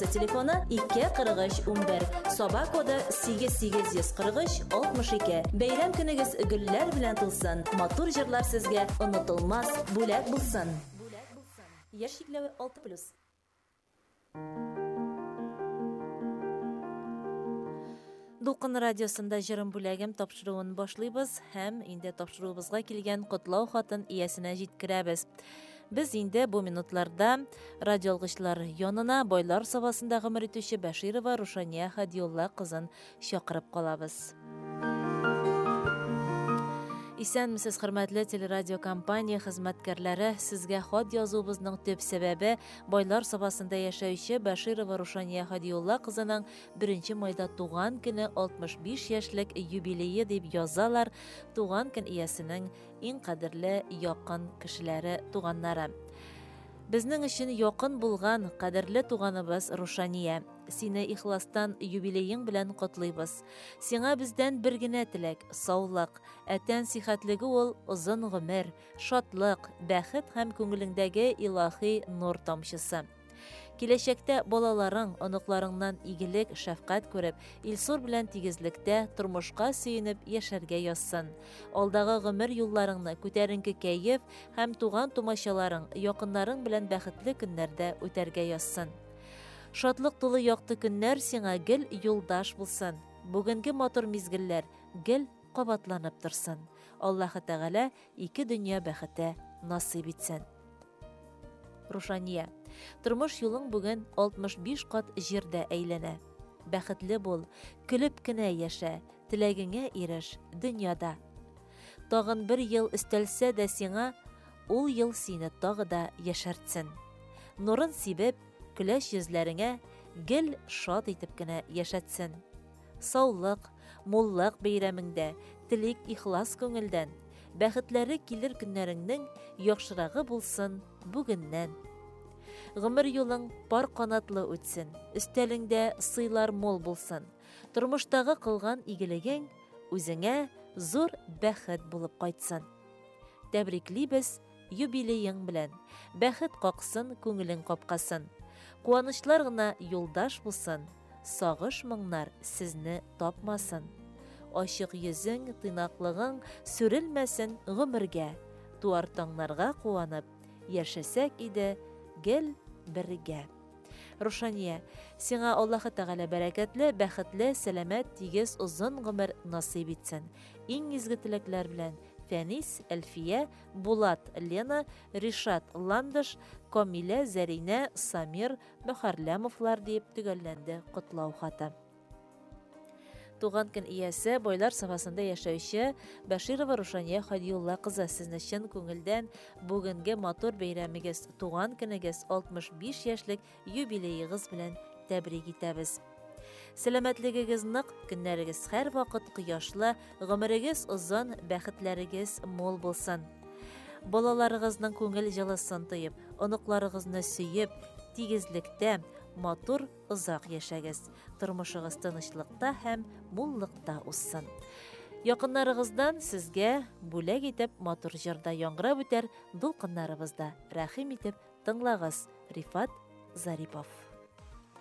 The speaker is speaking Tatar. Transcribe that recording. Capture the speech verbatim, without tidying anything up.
станция телефоны ике кырык өч ун бер, Соба коды сигез сигез йөз кырык өч алтмыш ике. Бәйрәм көнегез гөлләр белән тулсын, матур җырлар сезгә онытылмас бүләк булсын. Яшь чикләве алты плюс. Дулкын радиосында җырым бүләгем тапшыруын башлыйбыз һәм инде тапшыруыбызга килгән котлау хатын иясенә җиткерәбез. Без инде бу минутларда радиолгычлар янына Байлар сабасында гомер итүче Бәширова Рушания Хадиулла кызын чакырып калабыз. Исәнмесез, хөрмәтле телерадио компания хезмәткәрләре, сезгә хат язуыбызның төп сәбәбе Байлар сабасында яшәүче Бәширова Рушания Хадиулла кызының беренче майда туган көне алтмыш биш яшьлек юбилее дип язалар. Туган көн иясенең иң кадерле якын кешеләре, туганнары. Безнең өчен якын булган кадерле туганыбыз Рушания, сине ихластан юбилеең белән котлыйбыз. Сиңа бездән бер генә теләк: саулык, әтән сихәтлеге ул озын гомер, шатлык, бәхет һәм күңелеңдәге илаһи нур тамчысы. Киләчәктә балаларың, оныкларыңнан игелек, шәфкать күреп, Илсур белән тигезлектә тормышка сөенеп яшәргә язсын. Алдагы гомер юлларыңны күтәренке кәеф һәм туган тумачаларың, якыннарың белән бәхетле көннәрдә үтәргә язсын. Шатлык тулы якты көннәр сиңа гел юлдаш булсын. Бүгенге матур мизгелләр гел кабатланып торсын. Аллаһы Тәгалә ике дөнья бәхете насыйп итсен. Рушания, тормыш юлың бүген алтмыш биш кат җирдә әйләнә. Бәхетле бул, көлеп кенә яшә, теләгеңә иреш дөньяда. Тагын бер ел өстәлсә дә сиңа, ул ел сине тагы да яшәртсен. Нурын сибеп, көләч йөзләреңә гел шат итеп кенә яшәтсен. Саулык, муллык бәйрәмеңдә телик ихлас күңелдән. Бәхетләре килер көннәреңнең яхшырагы булсын бүгеннән. Гомер юлың пар канатлы үтсен, өстәлеңдә сыйлар мол булсын. Тормыштагы кылган игелегең үзеңә зур бәхет булып кайтсын. Тәбриклибез юбилеең белән. Бәхет каксын күңелең капкасын. Куанычлар гына юлдаш булсын. Сагыш моңнар сезне тапмасын. Ачык йөзең, тыйнаклыгың сүрелмәсен гомергә. Туар таңнарга куанып, яшәсәк иде гел бергә. Рушания, сиңа Аллаһы Тәгалә бәрәкәтле, бәхетле, сәламәт, тигез, озын гомер насыйп итсен. Иң изге теләкләр белән Фәнис, Әлфия, Булат, Лена, Ришат, Ландыш, Камилә, Зәринә, Самир, Бөхәрләмовлар дип төгәлләнде котлау хаты. Туган көн иясе Байлар сабасында яшәүче Бәширова Рушания Хадиулла кызы, сезне чын күңелдән бүгенге матур бәйрәмегез, туган көнегез, алтмыш биш яшьлек юбилеегыз белән тәбрик итәбез. Сәламәтлегегез нык, көннәрегез һәр вакыт кояшлы, гомерегез озын, бәхетләрегез мул булсын. Балаларыгызның күңел җылысын тоеп, оныкларыгызны сөеп, тигезлектә матур озак яшәгез. Тормышыгыз тынычлыкта һәм муллыкта уссын. Якыннарыгыздан сезгә бүләк итеп матур җырда яңгырап үтәр дулкыннарыбызда рәхим итеп тыңлагыз. Рифат Зарипов.